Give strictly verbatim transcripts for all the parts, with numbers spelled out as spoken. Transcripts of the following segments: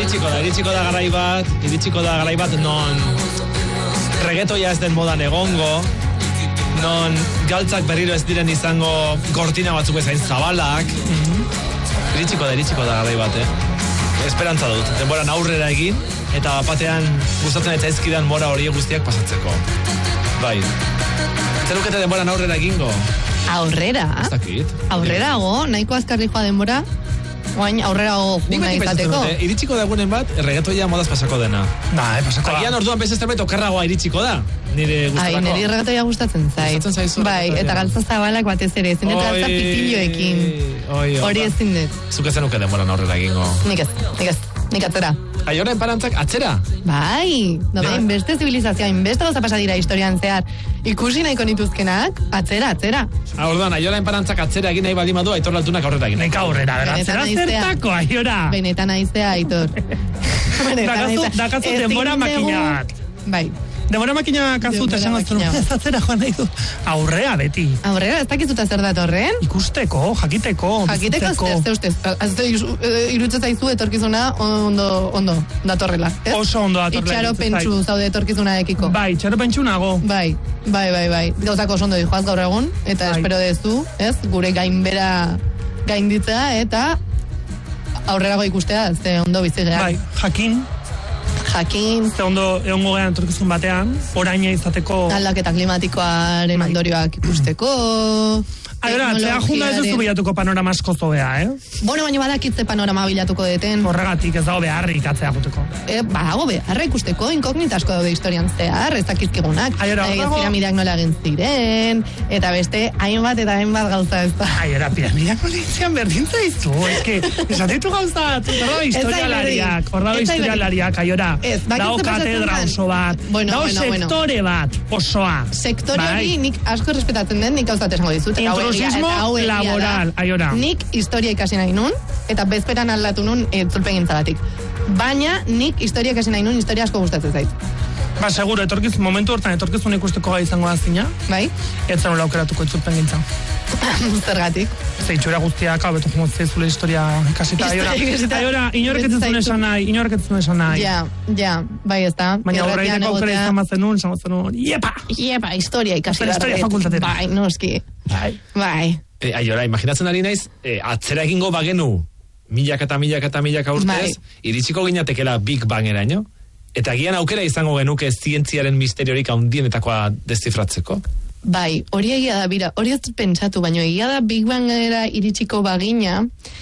iritsiko da, iritsiko da garai bat, iritsiko da garai bat non reggaetoia ez den modan egongo, non galtzak berriro ez diren izango gortina batzuk ezain zabalak. Mm-hmm. Iritsiko da, iritsiko da garai bat, eh? Esperantza dut, denboran aurrera egin, eta batean gustatzen eta ezkidan mora horiek guztiak pasatzeko. Bai. Zerukete denboran aurrera egingo? Aurrera? Ez dakit. Aurrerago, nahiko azkarri joa denbora, oain aurrerago juna izateko. Iritsiko da egunen bat, reggaetoia modaz pasako dena. Ba, eh, pasako da. Agian orduan bez esterbait okerragoa iritsiko da. Nire gustarako. Ai, niri reggaetoia gustatzen zait. Gustatzen zaizu. Bai, eta galtza zabalak batez ere, ezin dut galtza pitilloekin. Hori ezin dut. Zuk ezen nuke denboran aurrera egingo. Nik ez, nik ez, nik atzera. Aiora enparantzak atzera? Bai, no, bai, inbeste zibilizazioa, inbeste gauza pasa dira historian zehar. Ikusi nahiko nituzkenak, atzera, atzera. Ha, orduan, Aiora enparantzak atzera egin nahi baldin badu, Aitor Laltunak aurrera egin. Nek aurrera, bera, atzera zertako, Aiora. Benetan aizea, Aitor. Dakazu denbora makina bat. Bai. Demora makina kazut esan gaztun. Ez atzera joan nahi du. Aurrea beti. Aurrera, ez dakizuta zer datorren? Ikusteko, jakiteko. Jakiteko, ze ustez. Azte irutzez aizu etorkizuna ondo, ondo, datorrela. Ez? Oso ondo datorrela. Itxaropentsu zaude etorkizuna ekiko. Bai, itxaropentsu nago. Bai, bai, bai, bai. Gauzako oso ondo dijoaz gaur egun, eta bai. Espero dezu, ez? Gure gainbera gainditzea, eta aurrerago ikustea, ze ondo bizigean. Bai, jakin. Jakin. Ze ondo egongo gehan etorkizun batean, oraina izateko... Aldaketa klimatikoaren ondorioak ikusteko... Aira, atzea junda ez duzu bilatuko panorama asko zobea, eh? Bueno, baina badakitze panorama bilatuko deten. Horregatik ez dago beharrik atzea juteko. E, badago beharra ikusteko, inkognita asko daude historian zehar, ez dakizkigunak. Aira, horregago... Piramideak nola egin ziren, eta beste, hainbat eta hainbat gauza ez da. Aira, piramideak nola egin berdintza izu, ez que, esatitu gauza, horra historialariak, horra historialariak, aiora. Dago katedra oso bat, dago sektore bat, osoa. Sektore hori nik asko respetatzen den, nik gauzat esango dizut. Intrusismo laboral, aiora. Nik historia ikasi nahi nun, eta bezperan aldatu nun etzulpen gintzagatik. Baina nik historia ikasi nahi nun, historia asko gustatzen zait. Ba, seguro, etorkiz, momentu hortan etorkizun ikusteko gai izango da zina. Bai. Ez zen aukeratuko etzulpen gintza. Zergatik. Zeitxura guztiak, hau betu jumot zeizule historia ikasita. Aiora, aiora, inorek ez zuen esan nahi, inorek ez zuen esan nahi. Ja, ja, bai ez da. Baina horreiteko aukera izan bazen nun, izan bazen nun, iepa! Iepa, historia ikasi da. Historia fakultatea. Bai, noski. Bai. Bai. E, aiora, imaginatzen ari naiz, e, atzera egingo bagenu, milak eta milak eta milak urtez, iritsiko ginatekela Big Bang eraino, eta gian aukera izango genuke zientziaren misteriorik handienetakoa deszifratzeko. Bai, hori egia da, bira, hori ez pentsatu, baina egia da Big Bangera iritsiko bagina,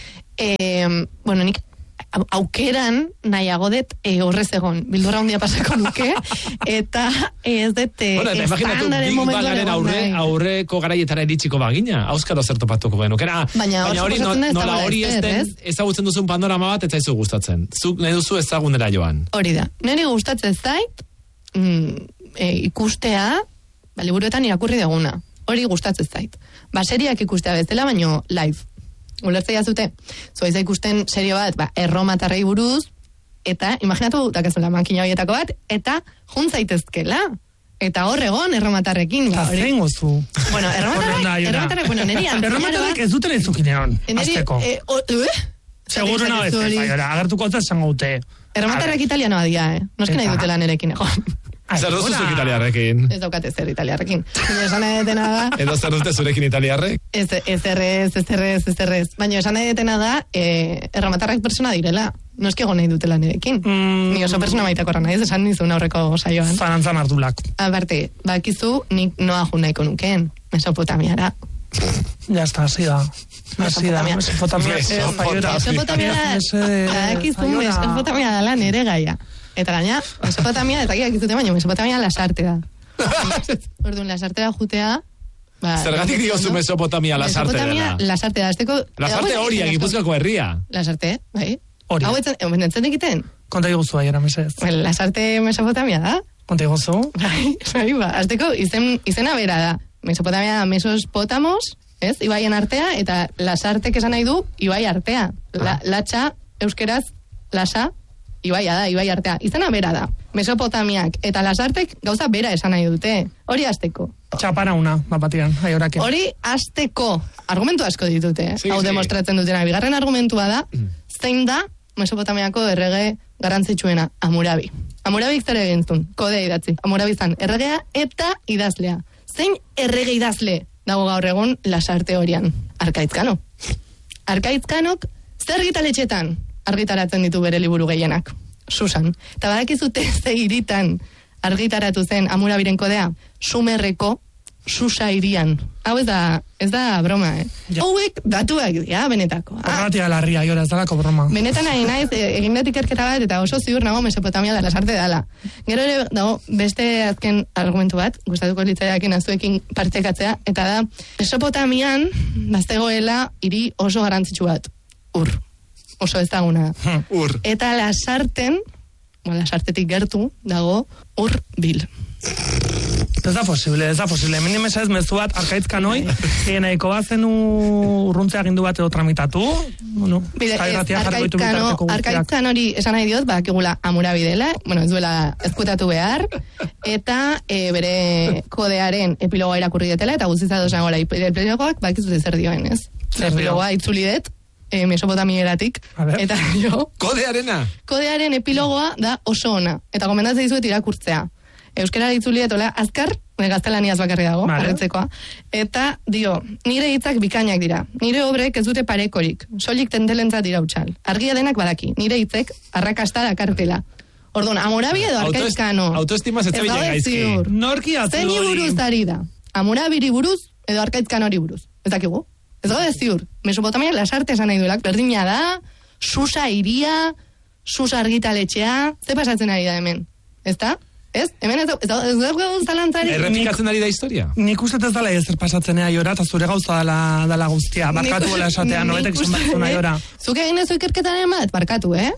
eh, bueno, nik aukeran nahiago dut e, horrez egon, bildurra hundia pasako nuke, eta ez dut bueno, estandaren momentu Big aurre, aurreko garaietara iritsiko bagina, auskaro zertopatuko genukera, baina, baina hori no, nola hori ez den, ezagutzen duzun panorama bat, ez zaizu gustatzen. Zuk nahi duzu ezagunera joan. Hori da, niri gustatzen zait, mm, e, ikustea, ba, liburuetan irakurri deguna, hori gustatzen zait. Ba, seriak ikustea bezala, baino live. Ulertzea zute, zoiza ikusten serio bat, ba, erromatarrei buruz, eta, imaginatu, dakazuela makina horietako bat, eta juntzaitezkela. Eta hor egon, erromatarrekin. Eta zein gozu. Bueno, erromatarrek, erromatarrek, bueno, neri antzera. Erromatarrek ez duten ezukinean, azteko. Seguro no, ez da, agertuko ez esango dute. Erromatarrek italianoa dia, eh? Noski nahi dutela nerekin egon. Zer duzuzuk italiarrekin? Ez daukate zer italiarrekin. Esan nahi detena da... Edo zer dute zurekin italiarrek? Ez errez, ez errez, ez errez. Baina esan nahi detena da, eh, erromatarrak persona direla. Noski egon nahi dutela nerekin. Mm. Ni oso persona maitakorra nahi, esan nizun aurreko saioan. Zarantzan ardulak. Aparte, bakizu, nik noa jo nahiko nukeen. Mesopotamiara. Ya está, así da. Así da. Mesopotamia. Mesopotamia. Bakizu, Mesopotamia dala nere gaia. Eta gaina, Mesopotamia, eta gira gizute baino, Mesopotamia lasarte da. Orduan, lasartera jutea... Ba, zergatik diozu Mesopotamia lasarte dela? Mesopotamia lasarte da. Azteko, lasarte hori, Gipuzkoako herria. Lasarte, bai. Hori. Hau entzen egiten? Konta iguzu aiera, mesez. Lasarte Mesopotamia da. Konta iguzu? Bai, bai, ba. Azteko, izen, izena bera da. Mesopotamia da Mesospotamos, ez? Ibaien artea, eta lasartek esan nahi du, Ibai artea. La, latxa, euskeraz, lasa, Ibaia da, Ibai artea. Izena bera da. Mesopotamiak eta lasartek gauza bera esan nahi dute. Hori azteko. Txapara una, bapatian, aiorake. Hori azteko. Argumentu asko ditute, eh? Sí, hau sí. demostratzen dutena. Bigarren argumentua da, zein da Mesopotamiako errege garrantzitsuena, Hammurabi. Hammurabi zer egin zuen, kodea idatzi. Hammurabi zan, erregea eta idazlea. Zein errege idazle dago gaur egun Lasarte horian? Arkaitz Kano. Arkaitz Kanok zer argitaletxetan argitaratzen ditu bere liburu gehienak. Susan. Eta badakizute ze hiritan argitaratu zen Hammurabiren kodea? Sumerreko Susa hirian. Hau ez da, ez da broma, eh? Ja. Hauek datuak dira, benetako. Horratia larria, jora, ez dalako broma. Benetan nahi naiz, egin dut ikerketa bat, eta oso ziur nago Mesopotamia da Lasarte dela. Gero ere, dago, beste azken argumentu bat, gustatuko litzaidakin azuekin partekatzea, eta da, Mesopotamian, baztegoela, hiri oso garrantzitsu bat. Ur. Oso ezaguna. Hmm, ur. Eta Lasarten, bueno, Lasartetik gertu, dago, Ur Bil. Ez da posible, ez da posible. Hemen mesa ez mezu bat, Arkaitz Kanoi, egin nahiko bazen urruntzea gindu bat edo tramitatu. Bueno, Arkaitz Kanori esan nahi diot, bakigula Hammurabi dela, bueno, ez duela ezkutatu behar, eta e, bere kodearen epilogoa irakurri detela, eta guztitza dosan gora, epilogoak bakizute zer dioen, ez? Epilogoa itzuli det, e, Mesopotamieratik, eta jo... Kodearena? Kodearen epilogoa da oso ona, eta gomendatzen dizuet irakurtzea. Euskara itzuli etola, azkar, gaztelaniaz bakarri dago, vale. Arretzekoa. Eta, dio, nire hitzak bikainak dira. Nire obrek ez dute parekorik. Soilik tendelentzat dira utxal. Argia denak badaki. Nire hitzek arrakasta dakartela. Orduan, Hammurabi edo Arkaitz Kano. Autoestima zetzaile gaizki. Norki atzuri. Zeni buruz dari da. Hammurabiri buruz edo Arkaitz Kanori buruz. Ez dakigu. Ez dago ez ziur. Mesopotamia Lasarte esan nahi duelak. Berdina da, Susa iria, Susa argitaletxea. Ze pasatzen ari da hemen? Ez da? Ez? Hemen ez dago zalantzari? Errepikatzen ari da historia? Nik uste ez dala ezer pasatzenea jora, eta zure gauza dala, dala guztia. Barkatu gola esatea, nobetek zonbatzuna jora. Zuke egin ezu ikerketaren bat? Barkatu, eh?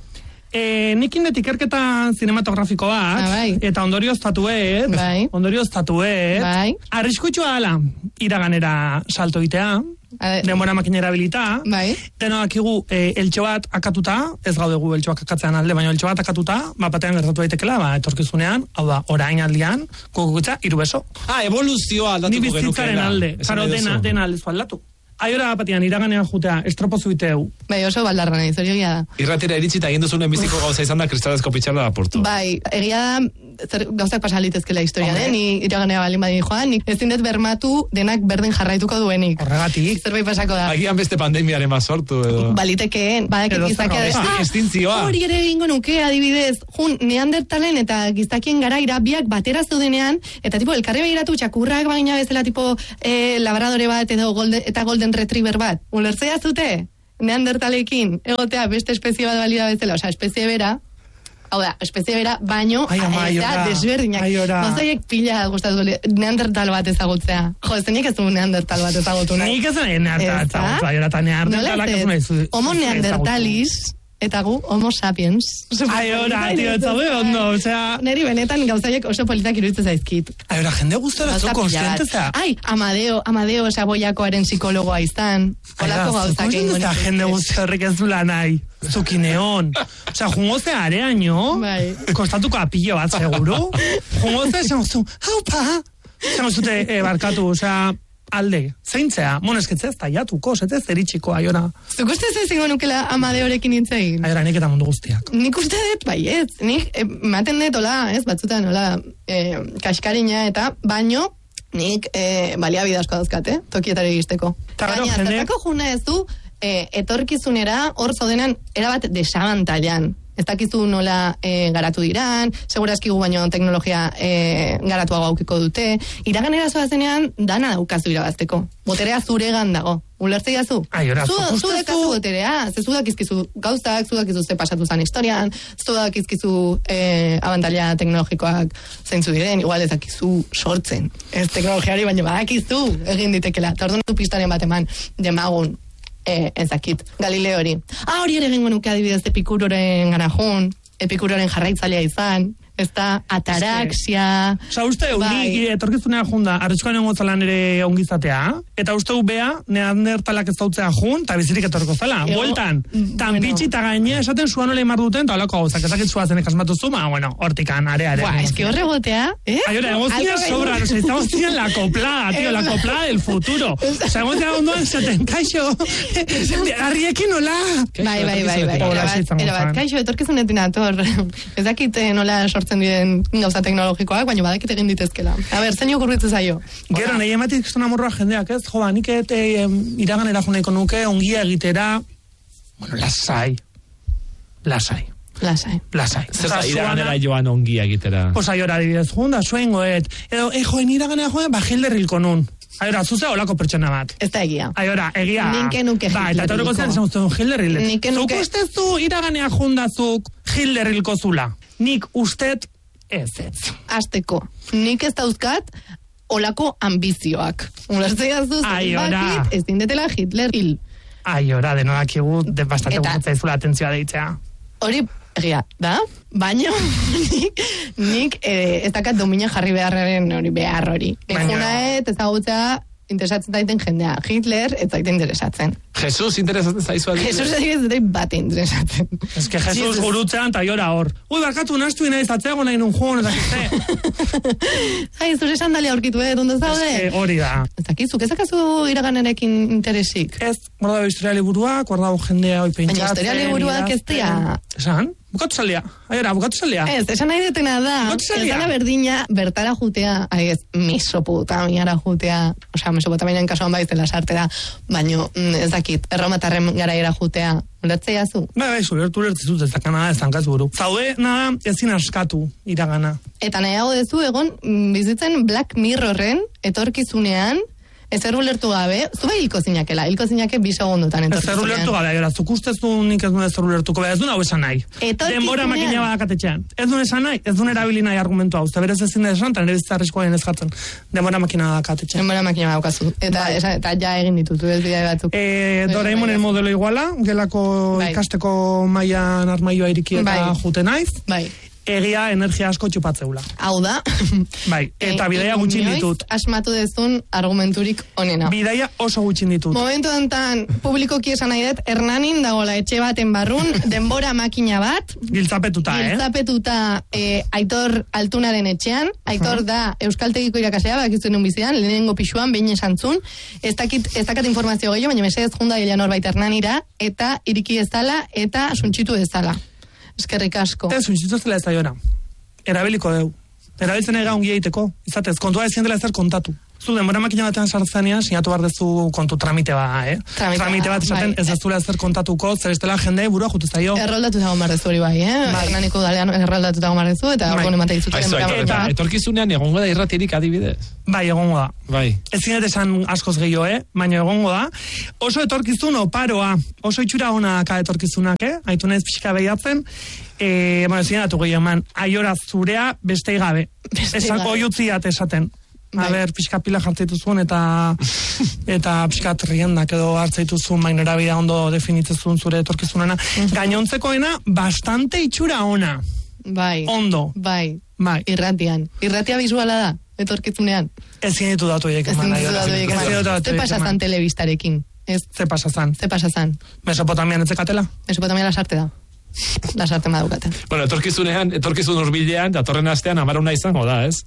E, nik indet ikerketa cinematografiko bat, ah, bai. Eta ondorio estatuet, bai. Ondorio estatuet, bai. Arriskutsua dala, iraganera salto itea, denbora makinera habilita, bai. Deno akigu e, eltxo bat akatuta, ez gaudegu eltxoak akatzean alde, baina eltxo bat akatuta, bat batean gertatu daitekela, ba, etorkizunean, hau da, orain aldean, kukukutza, iru beso. Ah, evoluzioa aldatuko genukela. Ni bizitzaren alde, karo dena, dena aldezu aldatu. Aiora batean iraganean jutea, estropozu iteu. Bai, oso baldarra nahi, zori egia da. Irratira iritsita egin duzunen biziko gauza izan da kristalezko pitxarra da portu. Bai, egia da, zer, gauzak pasalitezkela historia, okay. Ni iraganea balin badin joan, nik ezin dut bermatu denak berdin jarraituko duenik. Horregatik. Zerbait pasako da. Agian beste pandemiaren mazortu edo. Balitekeen, badakit giztakia da. Estintzioa. Hori ere egingo nuke, adibidez, jun, neandertalen eta giztakien garaira biak batera zeudenean, eta tipo, elkarri begiratu txakurrak bagina bezala, tipo, eh, labradore bat edo golden, eta golden retriever bat. Ulertzea zute? Neandertalekin egotea beste espezie bat balida bezala, osea, espezie bera, hau da, espezie bera, baino, eta desberdinak. Gozaiek pila gustatu neandertal bat ezagutzea. Jo, ez nik ez du neandertal bat ezagutu nahi. Nik ez du neandertal ezagutu, aiora eta neandertalak ez nahi. Homo neandertalis, eta gu, homo sapiens. Aiora, tio, ez zaude ondo, osea... Neri benetan gauzaiek oso politak iruditzen zaizkit. Aiora, jende guztora zu konstienteza. Ai, Amadeo, Amadeo Saboiakoaren psikologoa izan. Olako gauzak egin gonitzen. Aiora, jende guztorrik ez dula nahi. Zukineon. Osea, jungoze areaino, kostatuko apillo bat, seguru. Jungoze, esan zu, haupa! Esan zute, barkatu, osea... alde, zeintzea, monezketzea ez taiatuko, zetez eritxiko, aiora. Zuk uste ez ezingo nukela Amadeorekin nintzegin? Aiora, nik eta mundu guztiak. Nik uste dut, bai ez, nik, e, maten dut, hola, ez, batzutan, hola, e, kaskarina eta, baino, nik e, baliabide asko dauzkat, eh, tokietara egisteko. Gaina, zertako juna ez du, e, etorkizunera, hor zaudenan, erabat desabantailan. Ez dakizu nola e, garatu diran, segurazki gu baino teknologia e, garatuago aukiko dute. Iraganera zoazenean, dana daukazu irabazteko. Boterea zuregan dago. Ulertzei gazu? Zu dekazu boterea, ze zu dakizkizu gauzak, zu dakizu ze pasatu zan historian, zu dakizkizu e, abantaila teknologikoak zeintzu diren, igual ez dakizu sortzen. Ez teknologiari, baina badakizu egin ditekela. Eta orduan du pistaren bat eman, demagun. Eh, ezakit, Galileo hori. Ah, hori ere gengo nuke adibidez Epikuroren gana jun, Epikuroren jarraitzailea izan, Ez da ataraxia. Osa, uste, bai. Etorkizunea junda, arritxuan egon zalan ere ongizatea, eta uste hu bea, neandertalak ez dautzea jun, eta bizirik etorko zala. Bueltan, tan bueno. Pitxi eta gainea esaten zuan ole mar duten, eta olako gauzak, ezakit zuazen ekasmatu zu, ma, bueno, hortikan, are, are. Buah, eski horre gotea, eh? Ayora, egoztia sobra, no sé, estamos tienen la coplada, tío, la coplada del futuro. O sea, egoztia ondoan zaten, kaixo, arriekin hola. Bai, bai, bai, bai. Era bat, kaixo, etorkizunetin ator. Ez dakit nola sortzen diren gauza teknologikoak, baina badakit egin ditezkela. A ber, zein okurritzen zaio? Gero, nahi ematik zona morroa jendeak, ez? Jo, ba, nik ete iraganera junaiko nuke, ongia egitera, bueno, lasai. Lasai. Lasai. Lasai. Zer iraganera joan ongia egitera? Pues aiora dibidez, junda, zuen goet. Edo, eh, joen iraganera joen, ba, Hilder hilko nun. Aiora, zuze olako pertsona bat. Ez da egia. Aiora, egia. Ninke nuke Ba, eta torreko zen, esan uste, Hilder hilde. Ninke nuke. Zuk ustezu iraganea jundazuk Hilder hilko zula. Nik ustet ez ez. Azteko. Nik ez dauzkat olako ambizioak. Ulertzea zuz, bakit, ez dindetela Hitler hil. Aiora, denodak igu, de bastante gustatzen zula atentzioa deitzea. Hori, egia, da? Baina, nik, nik eh, ez dakat domina jarri beharraren hori behar hori. Egunaet, ezagutzea, interesatzen daiten jendea. Hitler, ez daite interesatzen. Jesus interesatzen zaizu adibidez? Jesus ez daite bat interesatzen. Ez que Jesus, Jesus. Gurutzean, eta jora hor. Ui, barkatu nastu ina izatzea nahi nun joan, ez dakizte. Jai, zure sandalia aurkitu, eh, dondo zaude? Ez que hori da. Ez dakizuk, ez dakazu iraganerekin interesik? Ez, guardau historia liburuak, guardau jendea hoi pentsatzen. Baina historia liburuak ez dira. Esan? Bukatu salia. Aiora, bukatu salia. Ez, esan nahi detena da. Bukatu salia. Ez berdina, bertara jutea, ez, mesopotamiara jutea, osea, mesopotamiaren kasuan baizela sarte da, baino, ez dakit, erromatarren garaiera jutea, ulertzea zu? Bai, bai, ulertu ulertzizut, ez dakana ez dankaz buru. Zaude, nada, ezin askatu iragana. Eta nahiago dezu, egon, bizitzen Black Mirrorren, etorkizunean, ez zer ulertu gabe, zu bai hilko zinakela, hilko zinake bi segundutan Ez entorkizunean. zer ulertu gabe, aiora, zuk ustezu nik ez duen ez zer ulertuko, ez duen hau esan nahi. Denbora makina badakatetxean. Ez duen esan nahi, ez duen erabili nahi argumentu hau, ze berez ezin da esan, eta nire bizitza arriskoa ez jartzen. Denbora makina badakatetxean. Denbora makina badakazu. Eta, bai. esa, eta ja egin ditutu, ez bidea batzuk. E, Doraemonen modelo iguala, gelako bai. Ikasteko mailan armaioa iriki eta bai. Jute naiz. Bai. Egia energia asko txupatzeula. Hau da. Bai, eta e, bidaia gutxin ditut. Asmatu dezun argumenturik onena. Bidaia oso gutxin ditut. Momentu enten, publikoki esan nahi dut, Hernanin dagoela etxe baten barrun, denbora makina bat. Giltzapetuta, eh? Giltzapetuta eh, Aitor Altunaren etxean. Aitor uh-huh. da Euskaltegiko irakasea, bakizuen un bizidan, lehenengo pixuan, behin esantzun. Ez dakit, ez dakat informazio gehiago, baina mesedez junda gila norbait Hernanira, eta iriki ezala, eta suntxitu ezala. Eskerrik asko. Ez, unzitu ez dela ez aiora. Erabiliko deu. Erabiltzen ega ongi egiteko. Izatez, kontua ezin dela ezer kontatu. Zu denbora makina batean sartzanean, sinatu behar dezu kontu tramite bat, eh? Tramite, tramite bat esaten, bai. Ez ez dula ezer kontatuko, zer ez dela jende burua jutu zaio. Erroldatu dago marrezu hori bai, eh? Bai. Hernaniko dalean erroldatu dago marrezu, eta bai. Gune mate dizut. Eta etorkizunean egongo da irratirik adibidez? Bai, egongo da. Bai. Ez zinet esan askoz gehiago, eh? Baina egongo da. Oso etorkizun oparoa. Oso itxura hona ka etorkizunak, eh? Aitu naiz pixka behiatzen. Eh, bueno, zinatu gehiago eman, aiora zurea bestei gabe. Esan oiutziat esaten. A bai. Ber, pixka pila jartzaitu zuen, eta eta pixka riendak edo hartzaitu zuen, baina erabidea ondo definitzezun zure etorkizunena. Uh-huh. Gainontzekoena, bastante itxura ona. Bai. Ondo. Bai. Bai. Irratian. Irratia bisuala da, etorkizunean. Ez zinetu datu horiek eman. Ez zinetu datu horiek eman. Ze pasazan telebistarekin? Ze pasazan? Ze pasazan? Mesopotamian etzekatela? Mesopotamian lasarte da. Lasarte madukaten. Bueno, etorkizunean, etorkizun urbilean, datorren astean amaruna izango da, ez?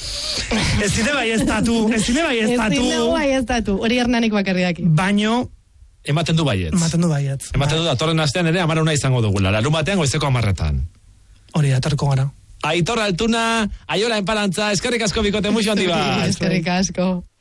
Ez zine bai ez datu, ez zine bai ez datu. Ez zine bai ez datu, hori Hernanik bakarri daki. Baino... Ematen du baietz. Ematen du baietz. Ematen du datorren astean ere amaruna izango dugula, larun batean goizeko amarretan. Hori da, atarko gara. Aitor Altuna, Aiora Enpalantza, eskerrik asko bikote muxo handi bat. Eskerrik asko.